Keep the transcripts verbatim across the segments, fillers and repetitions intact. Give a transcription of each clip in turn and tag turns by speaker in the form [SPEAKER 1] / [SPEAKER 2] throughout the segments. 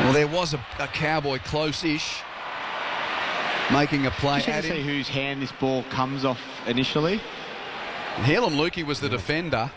[SPEAKER 1] Well, there was a, a Cowboy close-ish making a play
[SPEAKER 2] Just
[SPEAKER 1] at
[SPEAKER 2] to see
[SPEAKER 1] him.
[SPEAKER 2] whose hand this ball comes off initially.
[SPEAKER 1] Heilum Luki was the defender.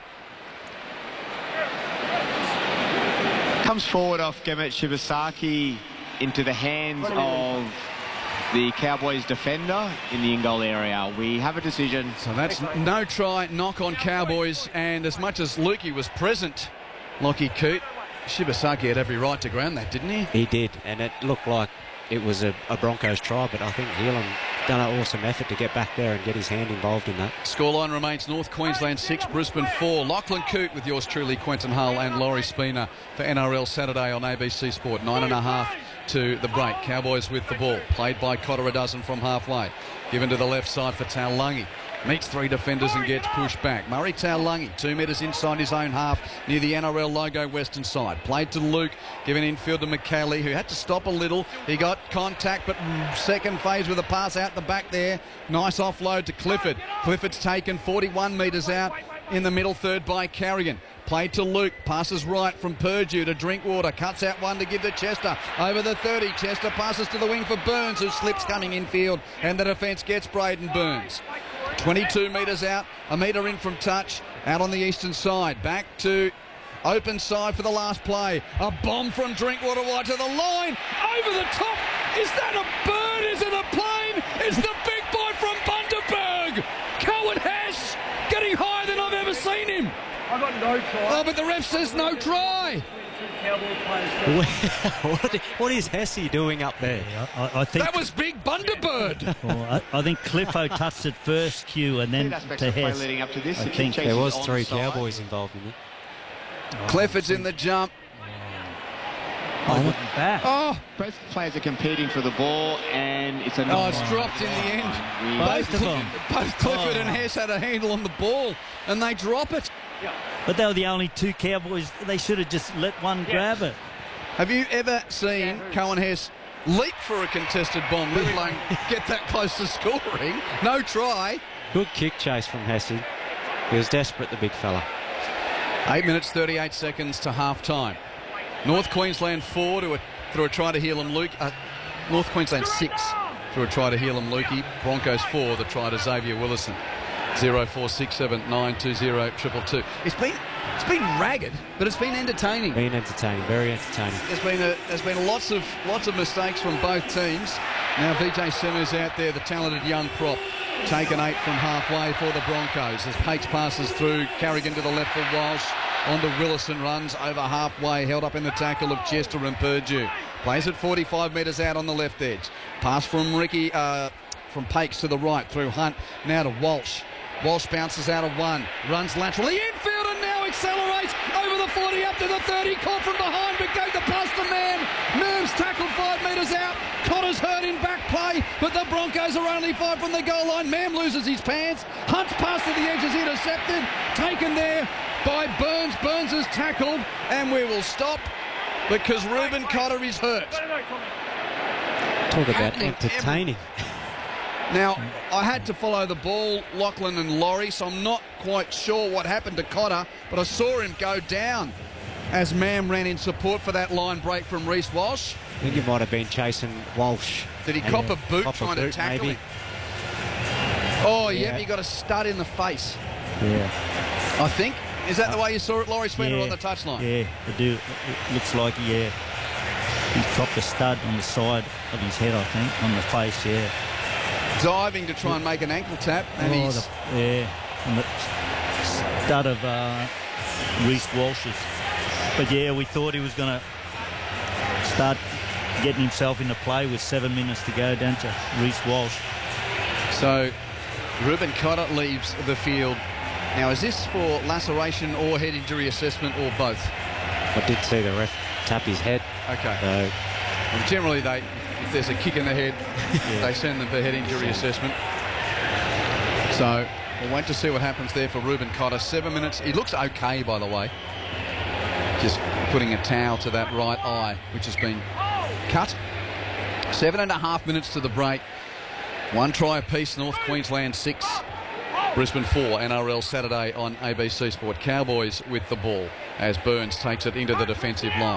[SPEAKER 2] Comes forward off Gemet Shibasaki into the hands of the Cowboys defender in the in-goal area. We have a decision.
[SPEAKER 1] So that's no try, knock on Cowboys, and as much as Lukey was present, Lockie Coote, Shibasaki had every right to ground that, didn't he?
[SPEAKER 3] He did, and it looked like it was a, a Broncos try, but I think Heilum done an awesome effort to get back there and get his hand involved in that.
[SPEAKER 1] Scoreline remains North Queensland six, Brisbane four. Lachlan Coote with yours truly, Quentin Hull and Laurie Spina for N R L Saturday on A B C Sport. Nine and a half to the break. Cowboys with the ball. Played by Cotter a dozen from halfway. Given to the left side for Taulagi. Meets three defenders and gets pushed back. Murray Taulagi, two metres inside his own half near the N R L logo western side. Played to Luke, given infield to McKaylee, who had to stop a little. He got contact, but second phase with a pass out the back there. Nice offload to Clifford. Clifford's taken forty-one metres out in the middle third by Carrigan. Played to Luke, passes right from Purdue to Drinkwater, cuts out one to give to Chester, over the thirty, Chester passes to the wing for Burns, who slips coming infield, and the defence gets Braden Burns. twenty-two metres out, a metre in from touch, out on the eastern side, back to open side for the last play. A bomb from Drinkwater wide to the line, over the top. Is that a bird? Is it a plane? It's the big boy from Bundaberg. Cohen Hess getting higher than I've ever seen him.
[SPEAKER 4] I got no try.
[SPEAKER 1] Oh, but the ref says no try.
[SPEAKER 3] what, what is Hesse doing up there?
[SPEAKER 4] I, I think
[SPEAKER 1] That was big Bunderbird.
[SPEAKER 4] well, I, I think Cliffo touched it first, Q, and then
[SPEAKER 2] Aspects
[SPEAKER 4] to
[SPEAKER 2] of play
[SPEAKER 4] Hess.
[SPEAKER 2] leading up to this.
[SPEAKER 4] I
[SPEAKER 2] The kick
[SPEAKER 4] think
[SPEAKER 2] chase
[SPEAKER 3] There
[SPEAKER 2] is
[SPEAKER 3] was
[SPEAKER 2] on
[SPEAKER 3] three
[SPEAKER 2] side.
[SPEAKER 3] Cowboys involved in it.
[SPEAKER 1] Clifford's in the jump.
[SPEAKER 4] I went back.
[SPEAKER 1] Oh,
[SPEAKER 2] Both players are competing for the ball, and it's a
[SPEAKER 1] oh, it's dropped in the end.
[SPEAKER 4] Both of them.
[SPEAKER 1] Both Clifford
[SPEAKER 4] Oh.
[SPEAKER 1] and Hess had a handle on the ball, and they drop it.
[SPEAKER 4] But they were the only two Cowboys. They should have just let one grab it.
[SPEAKER 1] Have you ever seen Cohen Hess leap for a contested bomb, let alone get that close to scoring? No try.
[SPEAKER 3] Good kick chase from Hesse. He was desperate, the big fella.
[SPEAKER 1] Eight minutes, thirty-eight seconds to half-time. North Queensland four to a, through a try to Heilum Luke. Uh, North Queensland six through a try to Heilum Lukey. Broncos four, the try to Xavier Willison. zero four six seven nine two zero triple two. It's been it's been ragged, but it's been entertaining.
[SPEAKER 3] Been entertaining, very entertaining.
[SPEAKER 1] There's been a, there's been lots of lots of mistakes from both teams. Now V J Simmers out there, the talented young prop, taken eight from halfway for the Broncos as Pates passes through. Carrigan to the left for Walsh. On to Willison, runs over halfway, held up in the tackle of Chester and Purdue. Plays it forty-five metres out on the left edge. Pass from Ricky, uh, from Pakes to the right through Hunt. Now to Walsh. Walsh bounces out of one, runs laterally infield and now accelerates over the forty up to the thirty. Caught from behind, but gave the pass to Mam. Mam's tackled five metres out. Cotter's hurt in back play, but the Broncos are only five from the goal line. Mam loses his pants. Hunt's pass to the edge is intercepted. Taken there by Burns. Burns is tackled, and we will stop because Reuben Cotter is hurt.
[SPEAKER 3] Talk about
[SPEAKER 1] Happening
[SPEAKER 3] entertaining.
[SPEAKER 1] Now, I had to follow the ball, Lachlan and Laurie, so I'm not quite sure what happened to Cotter, but I saw him go down as Mam ran in support for that line break from Reece Walsh.
[SPEAKER 3] I think he might have been chasing Walsh.
[SPEAKER 1] Did he
[SPEAKER 3] And
[SPEAKER 1] cop
[SPEAKER 3] a-
[SPEAKER 1] a boot
[SPEAKER 3] cop a
[SPEAKER 1] trying to
[SPEAKER 3] boot,
[SPEAKER 1] tackle
[SPEAKER 3] maybe.
[SPEAKER 1] him? Oh,
[SPEAKER 3] Yeah.
[SPEAKER 1] yep, he got a stud in the face,
[SPEAKER 4] Yeah.
[SPEAKER 1] I think. Is that the way you saw it, Laurie Spina,
[SPEAKER 4] yeah.
[SPEAKER 1] on the touchline?
[SPEAKER 4] Yeah, I do. It looks like, yeah. He's dropped a stud on the side of his head, I think, on the face, yeah.
[SPEAKER 1] Diving to try and make an ankle tap, and
[SPEAKER 4] Oh,
[SPEAKER 1] he's...
[SPEAKER 4] the, yeah, on the stud of uh, Reece Walsh's. But yeah, we thought he was going to start getting himself into play with seven minutes to go, don't you, Reece Walsh?
[SPEAKER 1] So, Reuben Cotter leaves the field. Now, is this for laceration or head injury assessment or both?
[SPEAKER 3] I did see the ref tap his head.
[SPEAKER 1] Okay.
[SPEAKER 3] So
[SPEAKER 1] Well, generally, they if there's a kick in the head, they send them for head injury assessment. So we'll wait to see what happens there for Reuben Cotter. Seven minutes. He looks okay, by the way. Just putting a towel to that right eye, which has been cut. Seven and a half minutes to the break. One try apiece, North Queensland six. Brisbane four, N R L Saturday on A B C Sport. Cowboys with the ball as Burns takes it into the defensive line.